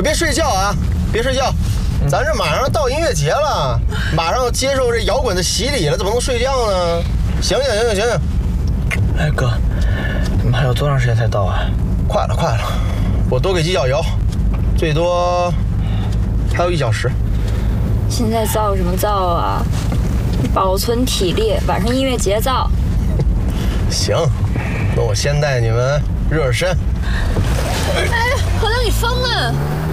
别睡觉啊，别睡觉，咱这马上到音乐节了，马上要接受这摇滚的洗礼了，怎么能睡觉呢？醒醒！ 哎哥，你们还有多长时间才到啊？ 快了，我多给几脚油，最多还有1小时。 现在造什么造啊？保存体力，晚上音乐节造。 行，那我先带你们热热身。 哎，何总，你疯了！